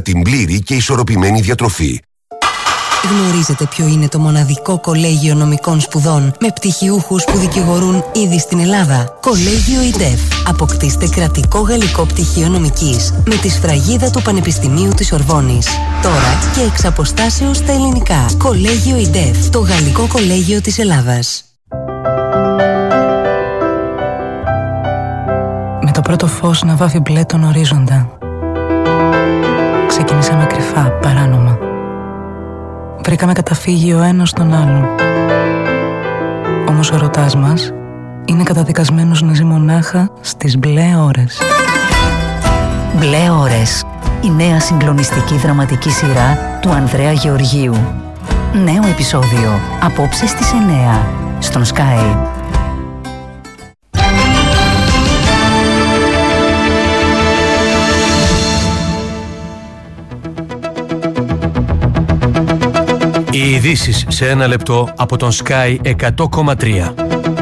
για την πλήρη και ισορροπημένη διατροφή. Γνωρίζετε ποιο είναι το μοναδικό κολέγιο νομικών σπουδών με πτυχιούχους που δικηγορούν ήδη στην Ελλάδα? Κολέγιο ΙΤΕΦ. Αποκτήστε κρατικό γαλλικό πτυχίο νομικής με τη σφραγίδα του Πανεπιστημίου της Σορβόνης. Τώρα και εξ αποστάσεως στα ελληνικά. Κολέγιο ΙΤΕΦ. Το γαλλικό κολέγιο της Ελλάδας. Με το πρώτο φως να βάφει μπλε τον ορίζοντα, ξεκινήσαμε κρυφά, παράνομα. Βρήκαμε καταφύγιο ο ένας στον άλλον. Όμως ο ερωτάς μας είναι καταδικασμένος να ζει μονάχα στις μπλε ώρες. Μπλε ώρες. Η νέα συγκλονιστική δραματική σειρά του Ανδρέα Γεωργίου. Νέο επεισόδιο απόψε στις 9 στον Sky. Οι ειδήσεις σε ένα λεπτό από τον Sky 100,3.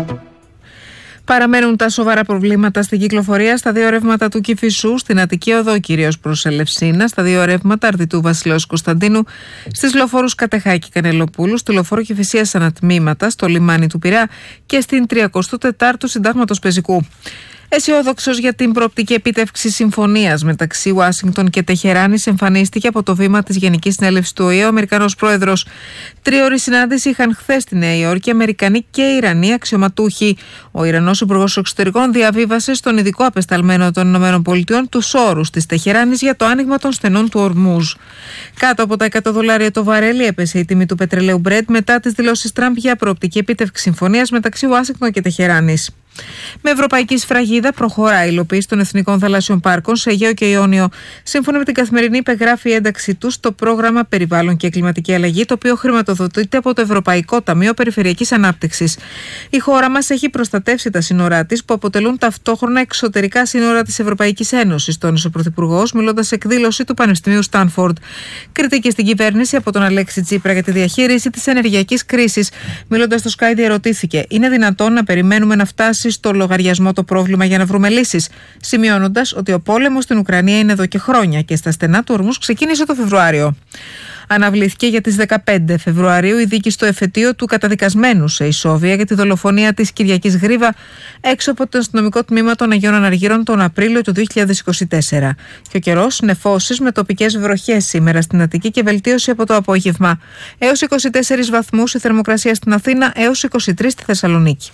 Παραμένουν τα σοβαρά προβλήματα στην κυκλοφορία στα δύο ρεύματα του Κηφισού, στην Αττική Οδό κυρίως προς Ελευσίνα, στα δύο ρεύματα Αρδιτού Βασιλέως Κωνσταντίνου, στις λεωφόρους Κατεχάκη Κανελοπούλου, στη λεωφόρο Κηφισίας Ανατμήματα, στο λιμάνι του Πειραιά και στην 34ου Συντάγματος Πεζικού. Αισιόδοξος για την προοπτική επίτευξη συμφωνίας μεταξύ Ουάσιγκτον και Τεχεράνης εμφανίστηκε από το βήμα της Γενικής Συνέλευσης του ΟΗΕ ο Αμερικανός Πρόεδρος. Τρίωρη συνάντηση είχαν χθες στη Νέα Υόρκη Αμερικανοί και Ιρανοί αξιωματούχοι. Ο Ιρανός Υπουργός Εξωτερικών διαβίβασε στον ειδικό απεσταλμένο των ΗΠΑ τους όρους της Τεχεράνης για το άνοιγμα των στενών του Ορμούζ. Κάτω από τα $100 το βαρέλι έπεσε η τιμή του πετρελαίου Brent μετά τις δηλώσεις Τραμπ για προοπτική επίτευξη συμφωνίας μεταξύ Ουάσιγκτον και Τεχεράνης. Με ευρωπαϊκή σφραγίδα προχωρά η υλοποίηση των εθνικών θαλάσσιων πάρκων σε Αιγαίο και Ιόνιο. Σύμφωνα με την Καθημερινή, υπεγράφει η ένταξή του στο πρόγραμμα Περιβάλλον και Κλιματική Αλλαγή, το οποίο χρηματοδοτείται από το Ευρωπαϊκό Ταμείο Περιφερειακής Ανάπτυξης. Η χώρα μας έχει προστατεύσει τα σύνορά της, που αποτελούν ταυτόχρονα εξωτερικά σύνορα της Ευρωπαϊκής Ένωσης, τόνισε ο Πρωθυπουργός, μιλώντας σε εκδήλωση του Πανεπιστημίου Στάνφορντ. Κριτική στην κυβέρνηση από τον Αλέξη Τσίπρα για τη διαχείριση της ενεργειακής κρίσης. Μιλώντας στο Sky, διερωτήθηκε: είναι δυνατόν να περιμένουμε να φτάσει στο λογαριασμό το πρόβλημα για να βρούμε λύσεις, σημειώνοντας ότι ο πόλεμος στην Ουκρανία είναι εδώ και χρόνια και στα στενά του Ορμούζ ξεκίνησε το Φεβρουάριο. Αναβλήθηκε για τις 15 Φεβρουαρίου η δίκη στο εφετείο του καταδικασμένου σε ισόβια για τη δολοφονία της Κυριακής Γρίβα έξω από το αστυνομικό τμήμα των Αγίων Αναργύρων τον Απρίλιο του 2024. Και ο καιρός, νεφώσεις με τοπικές βροχές σήμερα στην Αττική και βελτίωση από το απόγευμα. Έως 24 βαθμούς η θερμοκρασία στην Αθήνα, έως 23 στη Θεσσαλονίκη.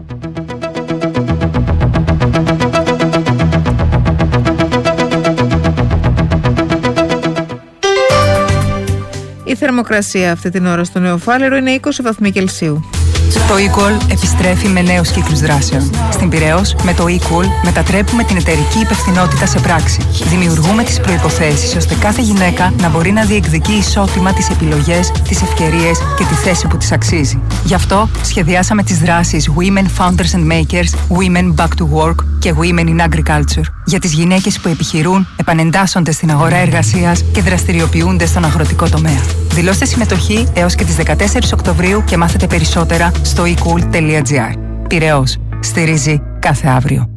Η θερμοκρασία αυτή την ώρα στο Νεοφάλαιρο είναι 20 βαθμοί Κελσίου. Το eCall επιστρέφει με νέους κύκλους δράσεων. Στην Πειραιώς, με το eCall μετατρέπουμε την εταιρική υπευθυνότητα σε πράξη. Δημιουργούμε τις προϋποθέσεις ώστε κάθε γυναίκα να μπορεί να διεκδικεί ισότιμα τις επιλογές, τις ευκαιρίες και τη θέση που της αξίζει. Γι' αυτό σχεδιάσαμε τις δράσεις Women Founders and Makers, Women Back to Work και Women in Agriculture. Για τις γυναίκες που επιχειρούν, επανεντάσσονται στην αγορά εργασίας και δραστηριοποιούνται στον αγροτικό τομέα. Δηλώστε συμμετοχή έως και τις 14 Οκτωβρίου και μάθετε περισσότερα στο ecool.gr. Πειραιώς. Στηρίζει κάθε αύριο.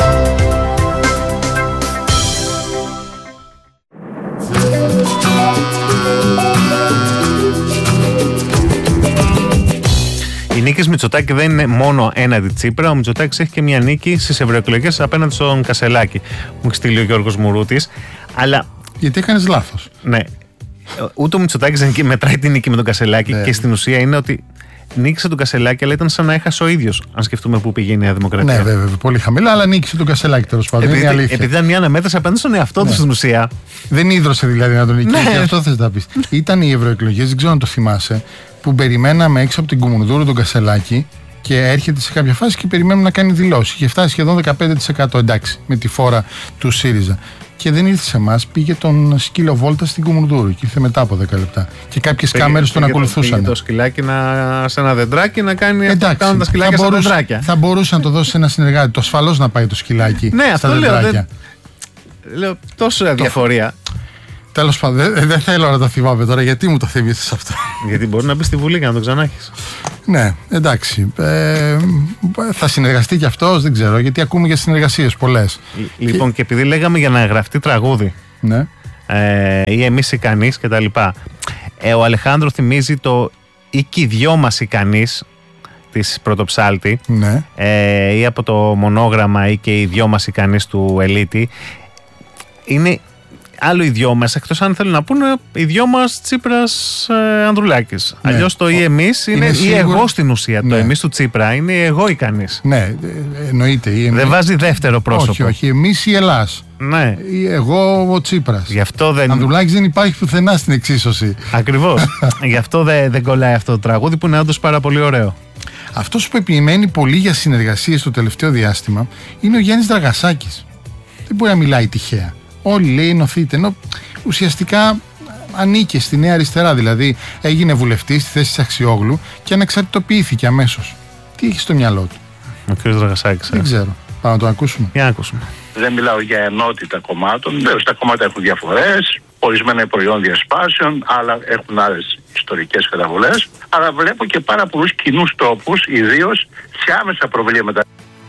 Οι νίκες Μητσοτάκη δεν είναι μόνο έναντι Τσίπρα. Ο Μητσοτάκης έχει και μια νίκη στις ευρωεκλογές απέναντι στον Κασελάκη. Μου έχει στείλει ο Γιώργος Μουρούτης. Αλλά... γιατί έκανες λάθος. Ναι. Ούτε ο Μητσοτάκης δεν μετράει τη νίκη με τον Κασελάκη και στην ουσία είναι ότι νίκησε τον Κασελάκη, αλλά ήταν σαν να έχασε ο ίδιος, αν σκεφτούμε πού πήγε η Νέα Δημοκρατία. Ναι, βέβαια, πολύ χαμηλά, αλλά νίκησε τον Κασελάκη τέλος πάντων. Επειδή ήταν μια αναμέτρηση απέναντι στον εαυτό του στην ουσία. Δεν ίδρωσε δηλαδή να τον νικήσει, αυτό θες να πεις. Ήταν οι ευρωεκλογές, δεν ξέρω αν το θυμάσαι, που περιμέναμε έξω από την Κουμουνδούρου τον Κασελάκη και έρχεται σε κάποια φάση και περιμένουμε να κάνει δηλώσεις. Είχε φτάσει σχεδόν 15%, εντάξει, με τη φόρα του ΣΥΡΙΖΑ. Και δεν ήρθε σε εμάς, πήγε τον σκύλο βόλτα στην Κουμουνδούρου και ήρθε μετά από 10 λεπτά. Και κάποιες κάμερες τον ακολουθούσαν. Πήγε το σκυλάκι σε ένα δεντράκι να κάνει. Εντάξει, τα σκυλάκια στα δεντράκια. Θα μπορούσε να το δώσει σε ένα συνεργάτη. Το ασφαλώς να πάει το σκυλάκι στα δεντράκια. Λέω τόσο αδιαφορία. Τέλος πάντων, δεν θέλω να το θυμάμαι τώρα. Γιατί μου το θυμήθηκες αυτό? Γιατί μπορεί να μπει στη Βουλή και να το ξανάχεις. Ναι, εντάξει. Θα συνεργαστεί κι αυτός, δεν ξέρω, γιατί ακούμε για συνεργασίες πολλές. Λοιπόν, και επειδή λέγαμε για να γραφτεί τραγούδι. Ναι. ή εμείς ικανείς κτλ. Ο Αλεχάνδρο θυμίζει το «ή κι οι δυο μας ικανείς» της Πρωτοψάλτη, ναι. Ή από το μονόγραμμα «ή και οι δυο μας ικανείς» του Ελίτη. Είναι άλλο οι δυο μας, εκτός αν θέλουν να πούνε οι δυο μας Τσίπρας Ανδρουλάκης. Ναι. Αλλιώς το «ή εμείς» είναι ή εγώ στην ουσία. Ναι. Το «εμείς» του Τσίπρα είναι εγώ ικανείς. Ναι, εννοείται. Δεν βάζει δεύτερο πρόσωπο. Όχι, εμείς η Ελλάς. Ναι. Εγώ ο Τσίπρας. Ανδρουλάκης δεν υπάρχει πουθενά στην εξίσωση. Ακριβώς. Γι' αυτό δεν κολλάει αυτό το τραγούδι που είναι όντως πάρα πολύ ωραίο. Αυτός που επιμένει πολύ για συνεργασίες το τελευταίο διάστημα είναι ο Γιάννης Δραγασάκης. Δεν μπορεί να μιλάει τυχαία. Όλοι λέει ενωθείτε, ενώ ουσιαστικά ανήκε στη Νέα Αριστερά. Δηλαδή έγινε βουλευτής στη θέση της Αξιόγλου και ανεξαρτητοποιήθηκε αμέσως. Τι έχει στο μυαλό του ο κ. Δραγασάκης? Δεν ξέρω. Πάμε να το ακούσουμε. Για να ακούσουμε. Δεν μιλάω για ενότητα κομμάτων. Βέβαια, τα κόμματα έχουν διαφορές, ορισμένα προϊόν διασπάσεων, άλλα έχουν άλλες ιστορικές καταβολές. Αλλά βλέπω και πάρα πολλούς κοινούς τόπους, ιδίως σε άμεσα προβλήματα.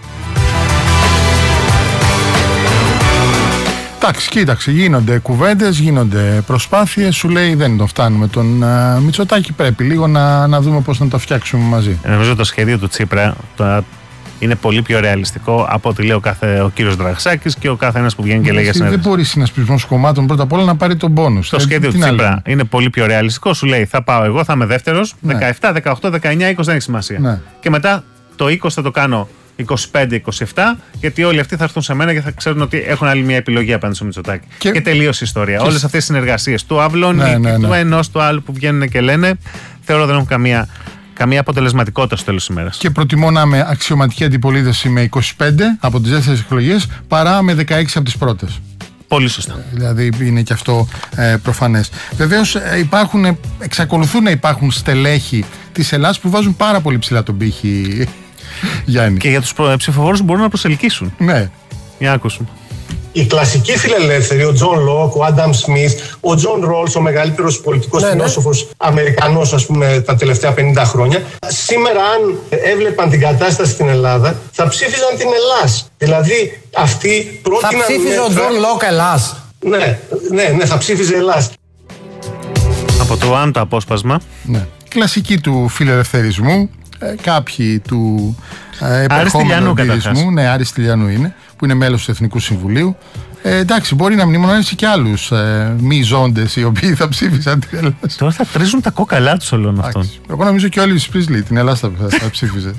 Εντάξει, κοίταξε, γίνονται κουβέντες, γίνονται προσπάθειες. Σου λέει δεν το φτάνουμε τον Μητσοτάκη. Πρέπει λίγο να δούμε πώς να το φτιάξουμε μαζί. Νομίζω το σχέδιο του Τσίπρα είναι πολύ πιο ρεαλιστικό από ό,τι λέει ο κύριος Δραγασάκης και ο κάθε ένας που βγαίνει και λέει για συνέντευξη. Δεν μπορεί συνασπισμός κομμάτων πρώτα απ' όλα να πάρει τον πόνους. Το σχέδιο του Τσίπρα είναι πολύ πιο ρεαλιστικό. Σου λέει θα πάω εγώ, θα είμαι δεύτερος. Ναι. 17, 18, 19, 20 δεν έχει σημασία. Ναι. Και μετά το 20 θα το κάνω 25-27, γιατί όλοι αυτοί θα έρθουν σε μένα και θα ξέρουν ότι έχουν άλλη μια επιλογή απέναντι στο Μητσοτάκη. Και τελείωσε η ιστορία. Όλες αυτές οι συνεργασίες του Αυλώνη, του ενός, του άλλου που βγαίνουν και λένε, θεωρώ δεν έχουν καμία αποτελεσματικότητα στο τέλος της ημέρας. Και προτιμώ να είμαι αξιωματική αντιπολίτευση με 25 από τις δεύτερες εκλογές παρά με 16 από τις πρώτες. Πολύ σωστά. Δηλαδή είναι και αυτό προφανές. Βεβαίως εξακολουθούν να υπάρχουν στελέχη της Ελλάδας που βάζουν πάρα πολύ ψηλά τον πύχη. Γιάννη. Και για τους ψηφοφόρους μπορούν να προσελκύσουν. Ναι. Για να ακούσουμε. Οι κλασικοί φιλελεύθεροι, ο Τζον Λοκ, ο Άνταμ Σμιθ, ο Τζον Ρόλς, ο μεγαλύτερος πολιτικός φιλόσοφος Αμερικανός, ας πούμε, τα τελευταία 50 χρόνια, σήμερα, αν έβλεπαν την κατάσταση στην Ελλάδα, θα ψήφιζαν την Ελλάς. Δηλαδή, αυτοί πρότειναν. Θα ψήφιζε ο Τζον Λοκ Ελλάς. Ναι, θα ψήφιζε Ελλάς. Από το αν το απόσπασμα. Ναι. Κλασική του φιλελευθερισμού. Κάποιοι του επερχόμενου αντιρισμού, ναι, Άρης Τηλιανού είναι, που είναι μέλος του Εθνικού Συμβουλίου. Εντάξει, μπορεί να μνημονεύσει και άλλους μη ζώντες οι οποίοι θα ψήφισαν την Ελλάδα. Τώρα θα τρίζουν τα κόκαλά τους όλων αυτών. Εγώ νομίζω και όλοι οι Σπρίσλι την Ελλάδα θα ψήφιζε.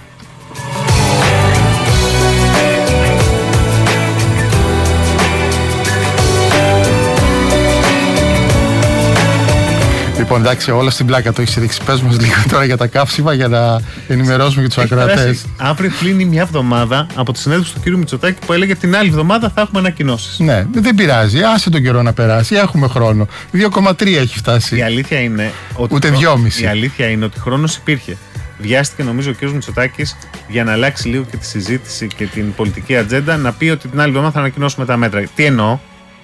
Λοιπόν, εντάξει, όλα στην πλάκα το έχεις ρίξει. Πες μας λίγο τώρα για τα καύσιμα για να ενημερώσουμε και τους ακροατές. Αύριο κλείνει μια εβδομάδα από τη συνέντευξη του κ. Μητσοτάκη που έλεγε την άλλη εβδομάδα θα έχουμε ανακοινώσεις. Ναι, δεν πειράζει. Άσε τον καιρό να περάσει. Έχουμε χρόνο. 2,3 έχει φτάσει. Η αλήθεια είναι ότι. Ούτε 2,5. Η αλήθεια είναι ότι χρόνος υπήρχε. Βιάστηκε νομίζω ο κ. Μητσοτάκης για να αλλάξει λίγο και τη συζήτηση και την πολιτική ατζέντα να πει ότι την άλλη εβδομάδα θα ανακοινώσουμε τα μέτρα. Τι εννοώ.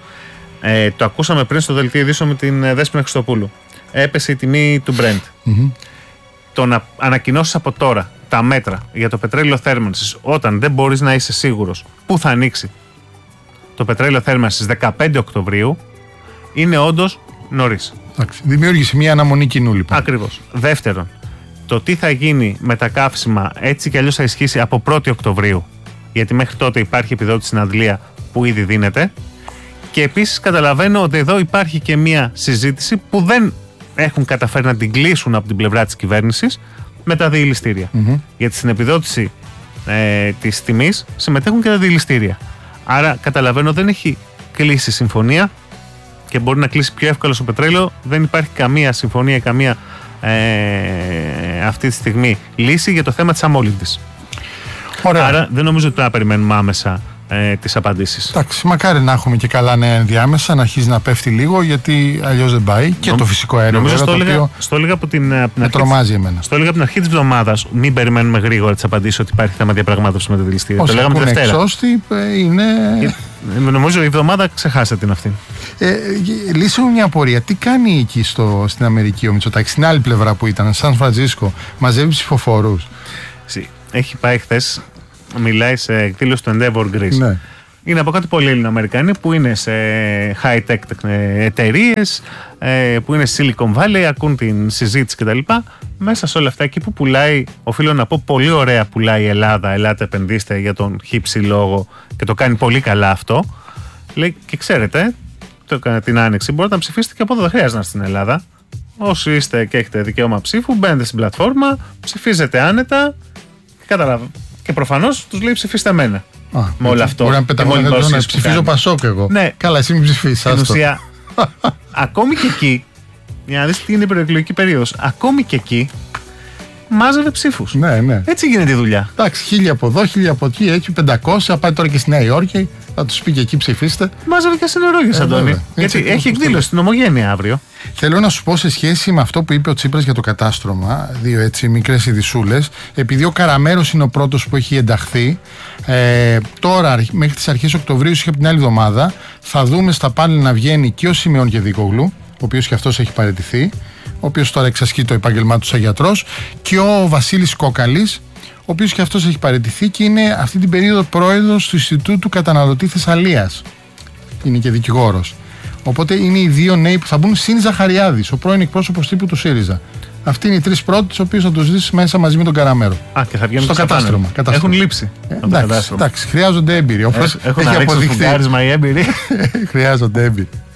Το ακούσαμε πριν στο δελτίο ειδήσεων με την Δέσποινα Χριστοπούλου. Έπεσε η τιμή του Brent. Το να ανακοινώσεις από τώρα τα μέτρα για το πετρέλαιο θέρμανσης όταν δεν μπορείς να είσαι σίγουρος πού θα ανοίξει το πετρέλαιο θέρμανσης 15 Οκτωβρίου είναι όντως νωρίς. Δημιούργησε μια αναμονή κοινού λοιπόν. Ακριβώς. Δεύτερον, το τι θα γίνει με τα καύσιμα έτσι κι αλλιώς θα ισχύσει από 1η Οκτωβρίου, γιατί μέχρι τότε υπάρχει επιδότηση στην Αντλία που ήδη δίνεται. Και επίσης καταλαβαίνω ότι εδώ υπάρχει και μια συζήτηση που δεν έχουν καταφέρει να την κλείσουν από την πλευρά της κυβέρνησης με τα διελιστήρια. Γιατί στην επιδότηση της τιμής συμμετέχουν και τα διελιστήρια. Άρα καταλαβαίνω δεν έχει κλείσει συμφωνία και μπορεί να κλείσει πιο εύκολα στο πετρέλαιο. Δεν υπάρχει καμία συμφωνία, καμία αυτή τη στιγμή λύση για το θέμα της αμόλυντης. Άρα δεν νομίζω ότι πρέπει να περιμένουμε άμεσα τις απαντήσεις. Εντάξει, μακάρι να έχουμε και καλά νέα ενδιάμεσα, να αρχίζει να πέφτει λίγο, γιατί αλλιώς δεν πάει. Και το φυσικό αέριο. Νομίζω στο έλεγα από την αρχή της εβδομάδας. Μην περιμένουμε γρήγορα τις απαντήσεις ότι υπάρχει θέμα διαπραγμάτευση με τα δηληστήρια. Το λέγαμε τη Δευτέρα. Εξώστη είναι. Νομίζω η εβδομάδα ξεχάσατε την αυτή. Λύσω μια απορία. Τι κάνει εκεί στην Αμερική ο Μητσοτάκης, στην άλλη πλευρά που ήταν, Σαν Φραντζίσκο, μαζεύει ψηφοφόρους. Έχει πάει χθες. Μιλάει σε εκδήλωση του Endeavor Greece. Ναι. Είναι από κάτι πολύ Ελληνοαμερικανοί που είναι σε high-tech εταιρείες, που είναι Silicon Valley, ακούν την συζήτηση κτλ. Μέσα σε όλα αυτά, εκεί που πουλάει, οφείλω να πω, πολύ ωραία πουλάει η Ελλάδα. Ελάτε, επενδύστε για τον χύψη λόγο και το κάνει πολύ καλά αυτό. Λέει και ξέρετε, την Άνοιξη μπορείτε να ψηφίσετε και από εδώ, δεν χρειάζεται να είστε στην Ελλάδα. Όσοι είστε και έχετε δικαίωμα ψήφου, μπαίνετε στην πλατφόρμα, ψηφίζετε άνετα και προφανώς τους λέει ψηφίστε εμένα. Με όλο αυτό. Μπορεί να πεταγώνει να ψηφίζω Πασόκ εγώ. Ναι. Καλά, εσύ μην ψηφίσεις. Στην ουσία, ακόμη και εκεί, για να δεις τι είναι η προεκλογική περίοδος, ακόμη και εκεί μάζευε ψήφους. Ναι. Έτσι γίνεται η δουλειά. Εντάξει, 1000 από εδώ, 1000 από εκεί, έτσι 500. Πάει τώρα και στη Νέα Υόρκη, θα τους πει και εκεί ψηφίστε. Μάζευε και συνερόγες, Αντώνη. Γιατί έχει εκδήλωση στην Ομογένεια αύριο. Θέλω να σου πω σε σχέση με αυτό που είπε ο Τσίπρας για το κατάστρωμα, δύο έτσι μικρές ειδισούλες, επειδή ο Καραμέρος είναι ο πρώτος που έχει ενταχθεί, τώρα μέχρι τις αρχές Οκτωβρίου, και από την άλλη εβδομάδα, θα δούμε στα πάνελ να βγαίνει και ο Σιμεών Γεδικόγλου, ο οποίος και αυτός έχει παραιτηθεί, ο οποίος τώρα εξασκεί το επάγγελμά του σαν γιατρός, και ο Βασίλης Κόκαλης, ο οποίος και αυτός έχει παραιτηθεί και είναι αυτή την περίοδο πρόεδρος του Ινστιτούτου Καταναλωτή Θεσσαλίας. Είναι και δικηγόρος. Οπότε είναι οι δύο νέοι που θα μπουν, συν Ζαχαριάδης, ο πρώην εκπρόσωπος τύπου του ΣΥΡΙΖΑ. Αυτοί είναι οι τρεις πρώτοι, τους οποίους θα τους δεις μέσα μαζί με τον Καραμέρο. Και θα βγαίνουν στο κατάστρωμα. Έχουν λείψει. Εντάξει, χρειάζονται έμπειροι. Όπως έχουν ανοίξει το φουγκάρισμα οι έμπειροι. Χρειάζονται έμπειροι.